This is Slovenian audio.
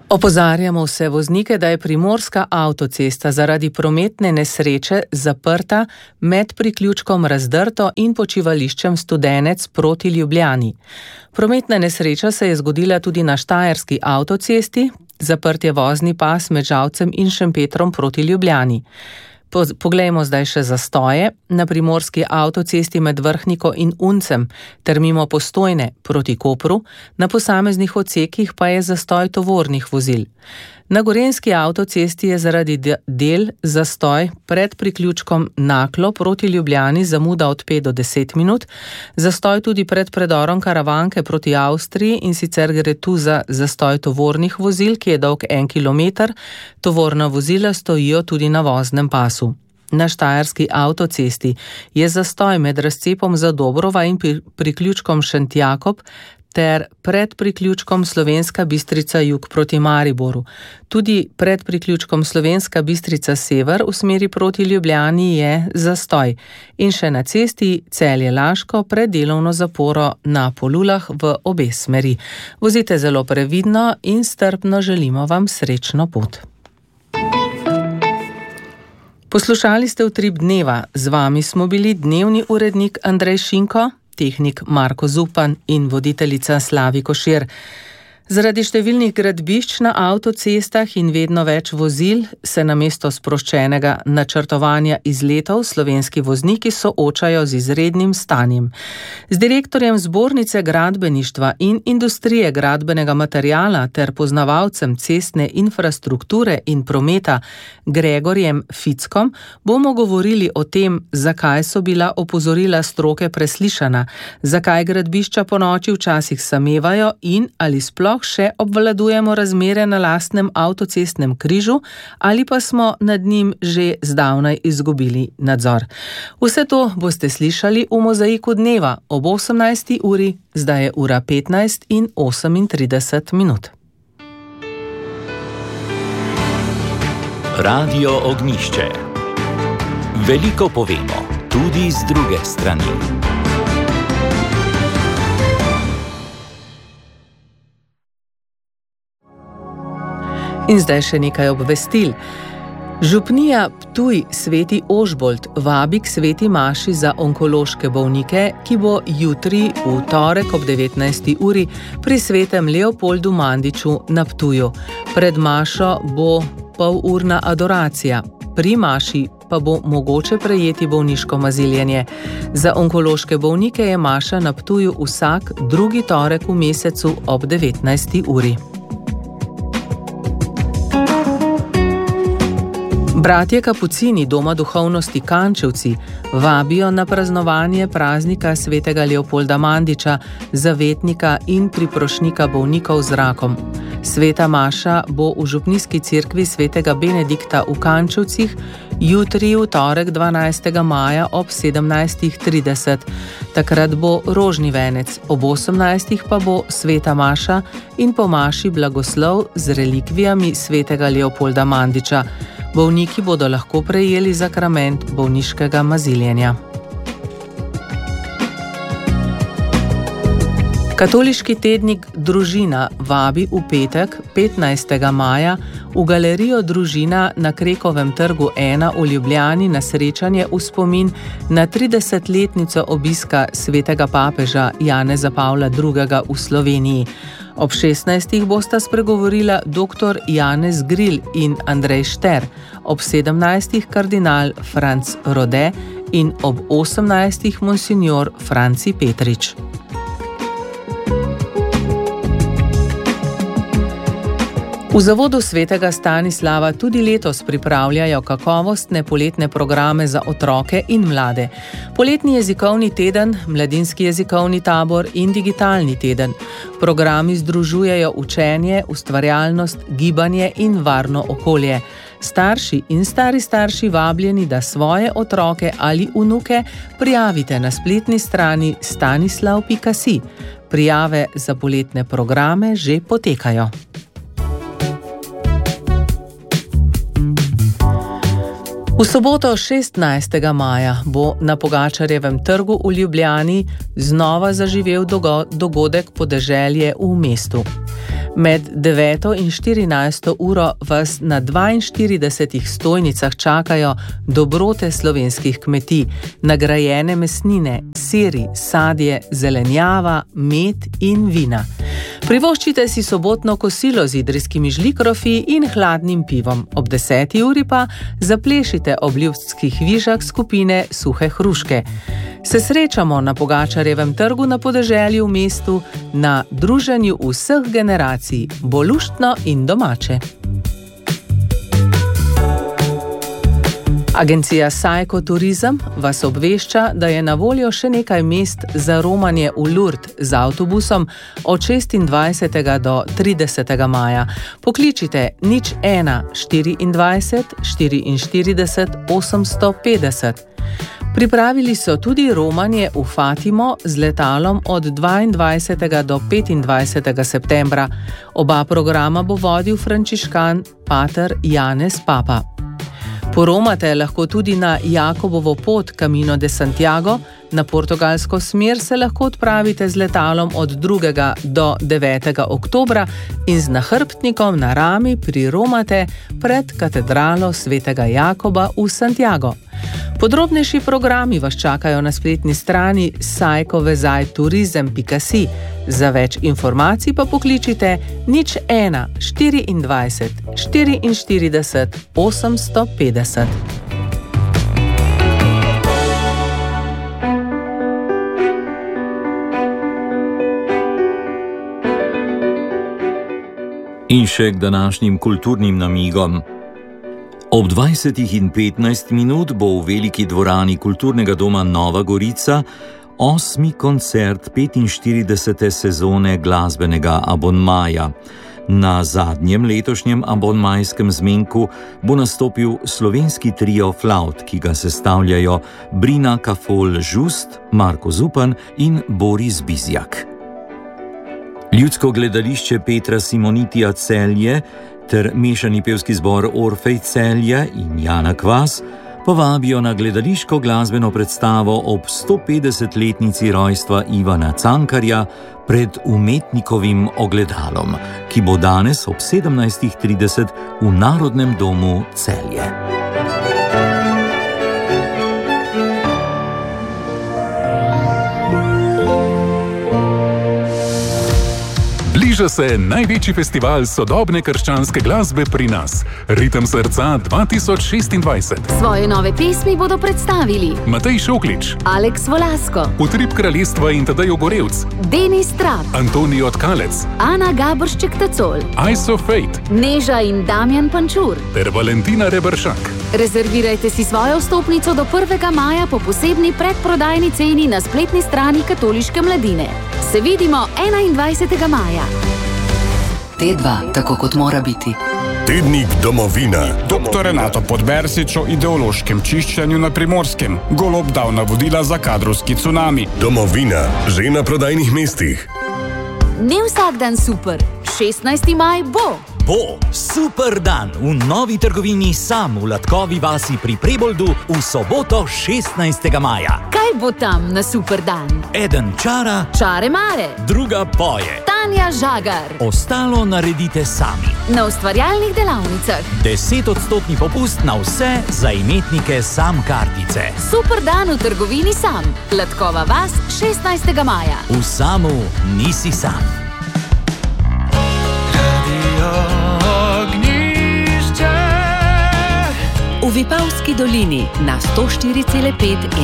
Opozarjamo vse voznike, da je primorska avtocesta zaradi prometne nesreče zaprta med priključkom Razdrto in počivališčem Studenec proti Ljubljani. Prometna nesreča se je zgodila tudi na štajerski avtocesti, zaprt je vozni pas med Žalcem in Šempetrom proti Ljubljani. Poglejmo zdaj še zastoje. Na primorski avtocesti med Vrhniko in Uncem ter mimo Postojne proti Kopru, na posameznih odsekih pa je zastoj tovornih vozil. Na gorenjski avtocesti je zaradi del zastoj pred priključkom Naklo proti Ljubljani zamuda od 5 do 10 minut, zastoj tudi pred predorom Karavanke proti Avstriji, in sicer gre tu za zastoj tovornih vozil, ki je dolg 1 kilometer, tovorna vozila stojijo tudi na voznem pasu. Na štajerski avtocesti je zastoj med razcepom Zadobrova in priključkom Šentjakob ter pred priključkom Slovenska Bistrica jug proti Mariboru. Tudi pred priključkom Slovenska Bistrica sever v smeri proti Ljubljani je zastoj. In še na cesti Celje-Laško pred delovno zaporo na Polulah v obe smeri. Vozite zelo previdno in strpno, želimo vam srečno pot. Poslušali ste Utrip dneva. Z vami smo bili dnevni urednik Andrej Šinko, tehnik Marko Zupan in voditeljica Slavi Košir. Zaradi številnih gradbišč na avtocestah in vedno več vozil se namesto sproščenega načrtovanja izletov slovenski vozniki soočajo z izrednim stanjem. Z direktorjem Zbornice gradbeništva in industrije gradbenega materiala ter poznavalcem cestne infrastrukture in prometa Gregorjem Fickom bomo govorili o tem, zakaj so bila opozorila stroke preslišana, zakaj gradbišča ponoči včasih samevajo in ali sploh še obvladujemo razmere na lastnem avtocestnem križu ali pa smo nad njim že zdavnaj izgubili nadzor. Vse to boste slišali v Mozaiku dneva ob 18. uri, zdaj je ura 15 in 38 minut. Radio Ognjišče. Veliko povemo, tudi z druge strani. In zdaj še nekaj obvestil. Župnija Ptuj Sveti Ožbolt vabi k sveti maši za onkološke bolnike, ki bo jutri v torek ob 19. uri pri svetem Leopoldu Mandiču na Ptuju. Pred mašo bo polurna adoracija. Pri maši pa bo mogoče prejeti bolniško maziljenje. Za onkološke bolnike je maša na Ptuju vsak drugi torek v mesecu ob 19. uri. Bratje Kapucini Doma duhovnosti Kančevci vabijo na praznovanje praznika svetega Leopolda Mandiča, zavetnika in priprošnika bolnikov z rakom. Sveta maša bo v župnijski cerkvi svetega Benedikta v Kančevcih jutri v torek 12. maja ob 17.30. Takrat bo rožni venec, ob 18. pa bo sveta maša in po maši blagoslov z relikvijami svetega Leopolda Mandiča. Bolniki bodo lahko prejeli sakrament bolniškega maziljenja. Katoliški tednik Družina vabi v petek, 15. maja, v galerijo Družina na Krekovem trgu 1 v Ljubljani na srečanje v spomin na 30-letnico obiska svetega papeža Janeza Pavla II. V Sloveniji. Ob 16. bosta spregovorila dr. Janez Gril in Andrej Šter, ob 17. kardinal Franc Rode in ob 18. monsignor Franci Petrič. V Zavodu svetega Stanislava tudi letos pripravljajo kakovostne poletne programe za otroke in mlade. Poletni jezikovni teden, mladinski jezikovni tabor in digitalni teden. Programi združujejo učenje, ustvarjalnost, gibanje in varno okolje. Starši in stari starši vabljeni, da svoje otroke ali vnuke prijavite na spletni strani stanislav.si. Prijave za poletne programe že potekajo. V soboto 16. maja bo na Pogačarjevem trgu v Ljubljani znova zaživel dogodek Podeželje v mestu. Med 9. in 14. uro vas na 42 stojnicah čakajo dobrote slovenskih kmetij, nagrajene mesnine, siri, sadje, zelenjava, med in vina. Privoščite si sobotno kosilo z idrijskimi žlikrofi in hladnim pivom. Ob 10. uri pa zaplešite ob ljudskih vižah skupine Suhe hruške. Se srečamo na Pogačarjevem trgu na podeželju v mestu, na druženju vseh generacij, bo luštno in domače. Agencija Sajko Turizem vas obvešča, da je na voljo še nekaj mest za romanje v Lourdes z avtobusom od 26. do 30. maja. Pokličite 01 24 44 850. Pripravili so tudi romanje v Fatimo z letalom od 22. do 25. septembra. Oba programa bo vodil frančiškan pater Janez Papa. Poromate lahko tudi na Jakobovo pot Camino de Santiago, na portugalsko smer se lahko odpravite z letalom od 2. do 9. oktobra in z nahrbtnikom na rami priromate pred katedralo svetega Jakoba v Santiago. Podrobnejši programi vas čakajo na spletni strani sajkovezajturizem.si. Za več informacij pa pokličite 01 24 44 850. In še k današnjim kulturnim namigom. Ob 20:15 bo v veliki dvorani Kulturnega doma Nova Gorica 8. koncert 45. sezone glasbenega abonmaja. Na zadnjem letošnjem abonmajskem zmenku bo nastopil slovenski trio flavt, ki ga sestavljajo Brina Kafol-Žust, Marko Zupan in Boris Bizjak. Ljudsko gledališče Petra Simonitija Celje ter mešani pevski zbor Orfej Celje in Jana Kvas povabijo na gledališko glasbeno predstavo ob 150-letnici rojstva Ivana Cankarja pred umetnikovim ogledalom, ki bo danes ob 17:30 v Narodnem domu Celje. Bliža se največji festival sodobne krščanske glasbe pri nas, Ritem srca 2026. Svoje nove pesmi bodo predstavili Matej Šoklič, Aleks Volasko, Utrip kraljestva in Tadej Ogorevc, Denis Trap, Antonijo Tkalec, Ana Gabršček-Tacol, Ice of Fate, Neža in Damjan Pančur ter Valentina Reberšak. Rezervirajte si svojo vstopnico do 1. maja po posebni predprodajni ceni na spletni strani Katoliške mladine. Se vidimo 21. maja. T2, tako kot mora biti. Tednik Domovina. Dr. Renato Podbersič o ideološkem čiščenju na Primorskem. Golob dal navodila za kadrovski cunami. Domovina, že na prodajnih mestih. Ne vsak dan super. 16. maj bo. Bo super dan v novi trgovini Sam v Latkovi vasi pri Preboldu v soboto 16. maja. Kaj bo tam na super dan? Eden čara, Čare mare. druga poje. Tanja Žagar. Ostalo naredite sami. Na ustvarjalnih delavnicah. 10% popust na vse za imetnike Sam kartice. Super dan v trgovini Sam. Latkova vas 16. maja. V Samu nisi sam. V Vipavski dolini na 104,5